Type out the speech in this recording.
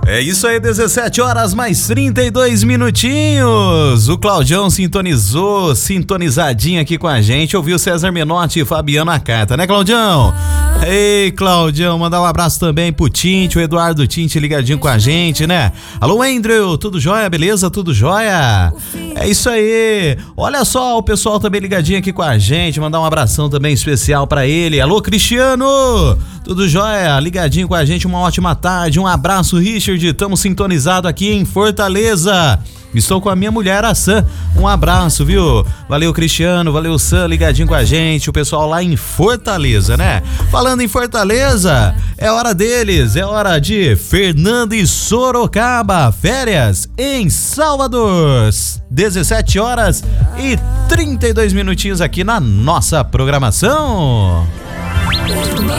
É isso aí, 17 horas mais 32 minutinhos. O Claudião sintonizadinho aqui com a gente. Ouviu César Menotti e Fabiano a carta, né, Claudião? Ei, Claudião, mandar um abraço também pro Tinte, o Eduardo Tinte ligadinho com a gente, né? Alô, Andrew, tudo jóia, beleza? Tudo jóia? É isso aí. Olha só, o pessoal também ligadinho aqui com a gente. Mandar um abração também especial pra ele. Alô, Cristiano, tudo jóia? Ligadinho com a gente, uma ótima tarde. Um abraço, Richard. Estamos sintonizados aqui em Fortaleza. Estou com a minha mulher, a Sam. Um abraço, viu? Valeu, Cristiano. Valeu, Sam, ligadinho com a gente. O pessoal lá em Fortaleza, né? Falando em Fortaleza, é hora deles. É hora de Fernando e Sorocaba. Férias em Salvador. 17 horas e 32 minutinhos aqui na nossa programação.